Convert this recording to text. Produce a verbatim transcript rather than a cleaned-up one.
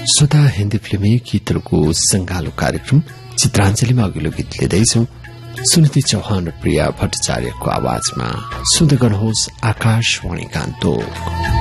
श्रोता हिन्दी फिल्मी गीतहरूको संगालो कार्यक्रम चित्राञ्जलीमा अघिल्लो गीत लिँदैछौ सुनिधि चौहान र प्रिया भट्टाचार्यको आवाजमा। सुन्दै गर्नुहोस् आकाशवाणी गान्तोक।